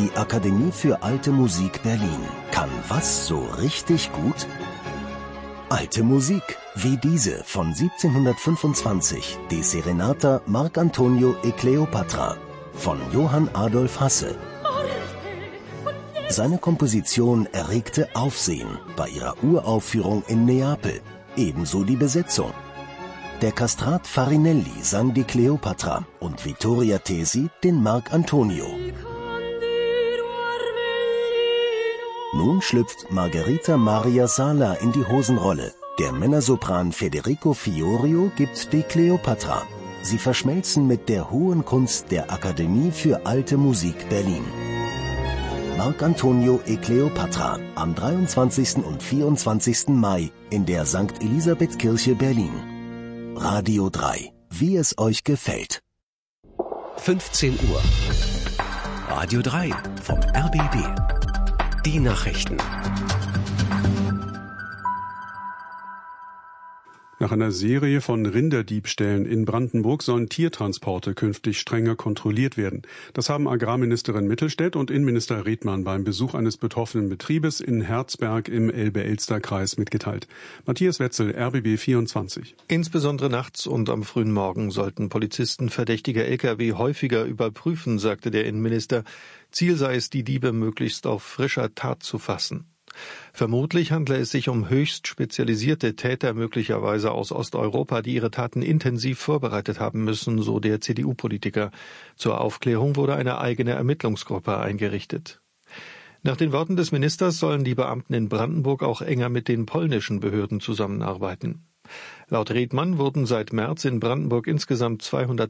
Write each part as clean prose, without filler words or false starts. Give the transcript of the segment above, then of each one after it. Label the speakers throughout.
Speaker 1: Die Akademie für Alte Musik Berlin kann was so richtig gut? Alte Musik, wie diese von 1725, die Serenata Marc Antonio e Cleopatra von Johann Adolf Hasse. Seine Komposition erregte Aufsehen bei ihrer Uraufführung in Neapel, ebenso die Besetzung. Der Kastrat Farinelli sang die Cleopatra und Vittoria Tesi den Marc Antonio. Nun schlüpft Margherita Maria Sala in die Hosenrolle. Der Männersopran Federico Fiorio gibt die Cleopatra. Sie verschmelzen mit der hohen Kunst der Akademie für Alte Musik Berlin. Marc Antonio e Cleopatra am 23. und 24. Mai in der St. Elisabeth-Kirche Berlin. Radio 3, wie es euch gefällt.
Speaker 2: 15 Uhr. Radio 3 vom RBB. Die Nachrichten.
Speaker 3: Nach einer Serie von Rinderdiebstählen in Brandenburg sollen Tiertransporte künftig strenger kontrolliert werden. Das haben Agrarministerin Mittelstädt und Innenminister Redmann beim Besuch eines betroffenen Betriebes in Herzberg im Elbe-Elster-Kreis mitgeteilt. Matthias Wetzel, RBB 24.
Speaker 4: Insbesondere nachts und am frühen Morgen sollten Polizisten verdächtige Lkw häufiger überprüfen, sagte der Innenminister. Ziel sei es, die Diebe möglichst auf frischer Tat zu fassen. Vermutlich handle es sich um höchst spezialisierte Täter, möglicherweise aus Osteuropa, die ihre Taten intensiv vorbereitet haben müssen, so der CDU-Politiker. Zur Aufklärung wurde eine eigene Ermittlungsgruppe eingerichtet. Nach den Worten des Ministers sollen die Beamten in Brandenburg auch enger mit den polnischen Behörden zusammenarbeiten. Laut Redmann wurden seit März in Brandenburg insgesamt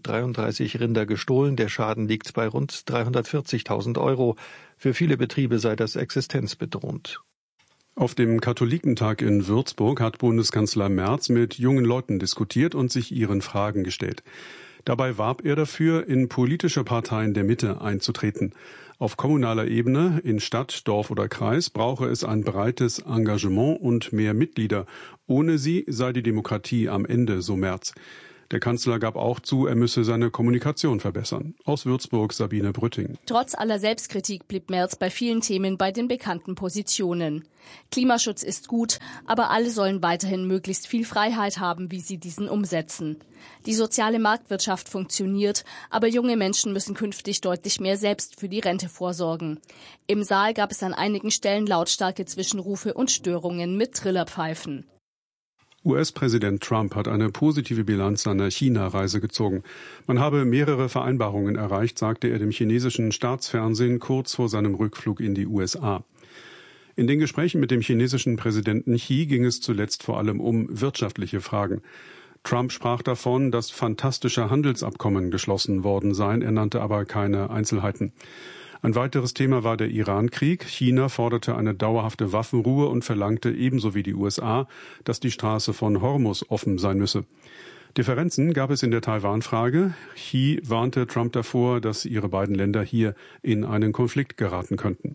Speaker 4: 233 Rinder gestohlen. Der Schaden liegt bei rund 340.000 €. Für viele Betriebe sei das existenzbedrohend.
Speaker 3: Auf dem Katholikentag in Würzburg hat Bundeskanzler Merz mit jungen Leuten diskutiert und sich ihren Fragen gestellt. Dabei warb er dafür, in politische Parteien der Mitte einzutreten. Auf kommunaler Ebene, in Stadt, Dorf oder Kreis, brauche es ein breites Engagement und mehr Mitglieder. Ohne sie sei die Demokratie am Ende, so Merz. Der Kanzler gab auch zu, er müsse seine Kommunikation verbessern. Aus Würzburg Sabine Brütting.
Speaker 5: Trotz aller Selbstkritik blieb Merz bei vielen Themen bei den bekannten Positionen. Klimaschutz ist gut, aber alle sollen weiterhin möglichst viel Freiheit haben, wie sie diesen umsetzen. Die soziale Marktwirtschaft funktioniert, aber junge Menschen müssen künftig deutlich mehr selbst für die Rente vorsorgen. Im Saal gab es an einigen Stellen lautstarke Zwischenrufe und Störungen mit Trillerpfeifen.
Speaker 3: US-Präsident Trump hat eine positive Bilanz seiner China-Reise gezogen. Man habe mehrere Vereinbarungen erreicht, sagte er dem chinesischen Staatsfernsehen kurz vor seinem Rückflug in die USA. In den Gesprächen mit dem chinesischen Präsidenten Xi ging es zuletzt vor allem um wirtschaftliche Fragen. Trump sprach davon, dass fantastische Handelsabkommen geschlossen worden seien, er nannte aber keine Einzelheiten. Ein weiteres Thema war der Iran-Krieg. China forderte eine dauerhafte Waffenruhe und verlangte ebenso wie die USA, dass die Straße von Hormuz offen sein müsse. Differenzen gab es in der Taiwan-Frage. Xi warnte Trump davor, dass ihre beiden Länder hier in einen Konflikt geraten könnten.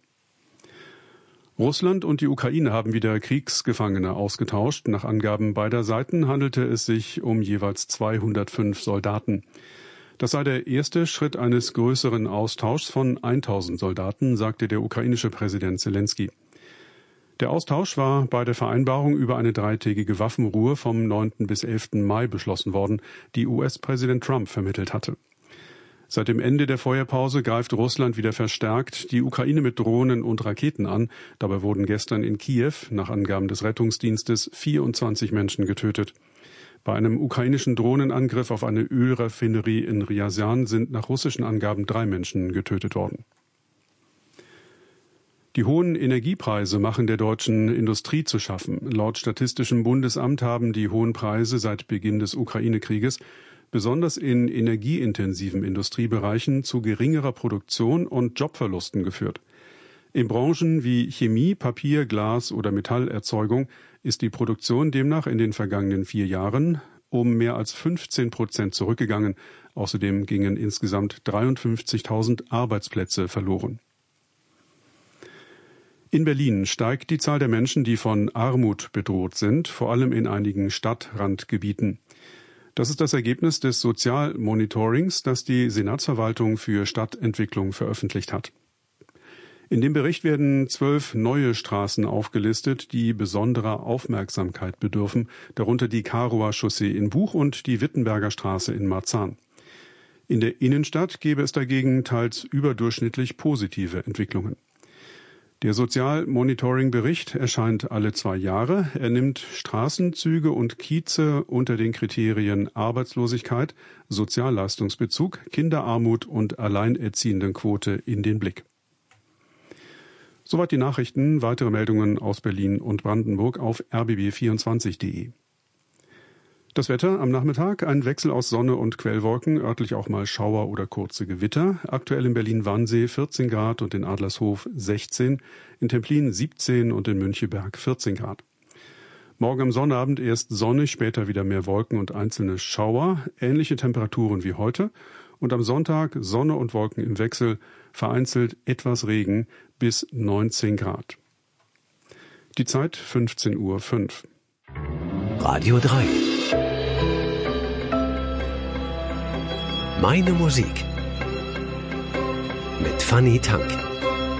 Speaker 3: Russland und die Ukraine haben wieder Kriegsgefangene ausgetauscht. Nach Angaben beider Seiten handelte es sich um jeweils 205 Soldaten. Das sei der erste Schritt eines größeren Austauschs von 1000 Soldaten, sagte der ukrainische Präsident Zelensky. Der Austausch war bei der Vereinbarung über eine 3-tägige Waffenruhe vom 9. bis 11. Mai beschlossen worden, die US-Präsident Trump vermittelt hatte. Seit dem Ende der Feuerpause greift Russland wieder verstärkt die Ukraine mit Drohnen und Raketen an. Dabei wurden gestern in Kiew, nach Angaben des Rettungsdienstes, 24 Menschen getötet. Bei einem ukrainischen Drohnenangriff auf eine Ölraffinerie in Ryazan sind nach russischen Angaben 3 Menschen getötet worden. Die hohen Energiepreise machen der deutschen Industrie zu schaffen. Laut Statistischem Bundesamt haben die hohen Preise seit Beginn des Ukraine-Krieges besonders in energieintensiven Industriebereichen zu geringerer Produktion und Jobverlusten geführt. In Branchen wie Chemie, Papier, Glas oder Metallerzeugung ist die Produktion demnach in den vergangenen 4 Jahren um mehr als 15% zurückgegangen. Außerdem gingen insgesamt 53.000 Arbeitsplätze verloren. In Berlin steigt die Zahl der Menschen, die von Armut bedroht sind, vor allem in einigen Stadtrandgebieten. Das ist das Ergebnis des Sozialmonitorings, das die Senatsverwaltung für Stadtentwicklung veröffentlicht hat. In dem Bericht werden 12 neue Straßen aufgelistet, die besonderer Aufmerksamkeit bedürfen, darunter die Karower Chaussee in Buch und die Wittenberger Straße in Marzahn. In der Innenstadt gäbe es dagegen teils überdurchschnittlich positive Entwicklungen. Der Sozialmonitoring-Bericht erscheint alle 2 Jahre. Er nimmt Straßenzüge und Kieze unter den Kriterien Arbeitslosigkeit, Sozialleistungsbezug, Kinderarmut und Alleinerziehendenquote in den Blick. Soweit die Nachrichten. Weitere Meldungen aus Berlin und Brandenburg auf rbb24.de. Das Wetter am Nachmittag, ein Wechsel aus Sonne und Quellwolken, örtlich auch mal Schauer oder kurze Gewitter. Aktuell in Berlin-Wannsee 14 Grad und in Adlershof 16, in Templin 17 und in Müncheberg 14 Grad. Morgen am Sonnabend erst sonnig, später wieder mehr Wolken und einzelne Schauer, ähnliche Temperaturen wie heute. Und am Sonntag Sonne und Wolken im Wechsel, vereinzelt etwas Regen bis 19 Grad. Die Zeit 15:05 Uhr.
Speaker 2: Radio 3. Meine Musik. Mit Fanny Tank.